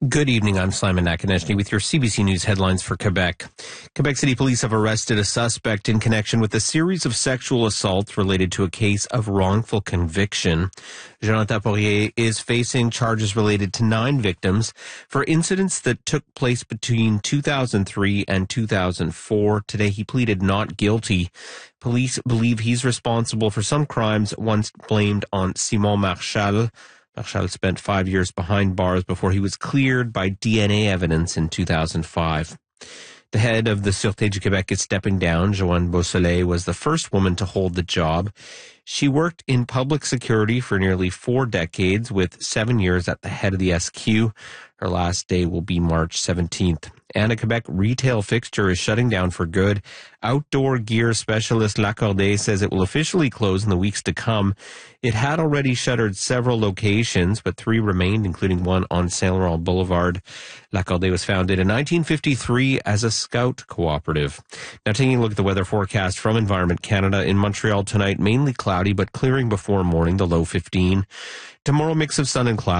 Good evening. I'm Simon Nakonechny with your CBC News headlines for Quebec. Quebec City Police have arrested a suspect in connection with a series of sexual assaults related to a case of wrongful conviction. Jonathan Poirier is facing charges related to 9 victims for incidents that took place between 2003 and 2004. Today, he pleaded not guilty. Police believe he's responsible for some crimes once blamed on Simon Marchal. Marchal spent 5 years behind bars before he was cleared by DNA evidence in 2005. The head of the Sûreté du Québec is stepping down. Joanne Beausoleil was the first woman to hold the job. She worked in public security for nearly 4 decades, with 7 years at the head of the SQ. Her last day will be March 17th. And a Quebec retail fixture is shutting down for good. Outdoor gear specialist L'Accordé says it will officially close in the weeks to come. It had already shuttered several locations, but 3 remained, including one on Saint Laurent Boulevard. L'Accordé was founded in 1953 as a scout cooperative. Now, taking a look at the weather forecast from Environment Canada. In Montreal tonight, mainly cloudy, but clearing before morning, the low 15. Tomorrow, mix of sun and clouds.